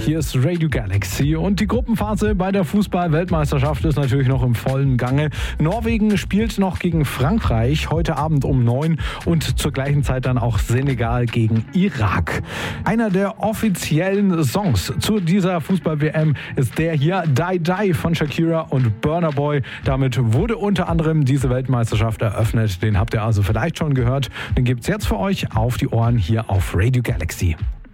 Hier ist Radio Galaxy und die Gruppenphase bei der Fußball-Weltmeisterschaft ist natürlich noch im vollen Gange. Norwegen spielt noch gegen Frankreich heute Abend um 9 und zur gleichen Zeit dann auch Senegal gegen Irak. Einer der offiziellen Songs zu dieser Fußball-WM ist der hier, Die Die von Shakira und Burna Boy. Damit wurde unter anderem diese Weltmeisterschaft eröffnet. Den habt ihr also vielleicht schon gehört. Den gibt's jetzt für euch auf die Ohren hier auf Radio Galaxy.